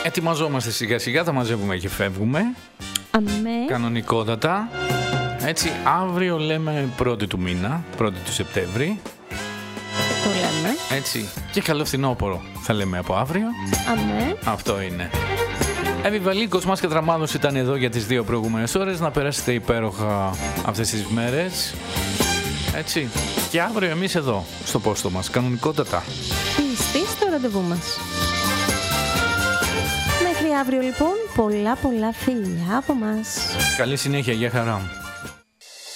Ετοιμαζόμαστε σιγά σιγά, τα μαζεύουμε και φεύγουμε. Αμέ. Κανονικότατα. Έτσι, αύριο λέμε 1η του μήνα, 1η του Σεπτέμβρη. Το λέμε. Έτσι, και καλό φθινόπωρο θα λέμε από αύριο. Αμέ. Αυτό είναι. Εύη Κοσμάς και Τραμάδος ήταν εδώ για τις 2 προηγούμενες ώρες. Να περάσετε υπέροχα αυτές τις μέρες. Έτσι. Και αύριο εμείς εδώ, στο πόστο μας, κανονικότατα. Πιστή στο ραντεβού μας. Μέχρι αύριο λοιπόν, πολλά φιλιά από μας. Καλή συνέχεια, για χαρά.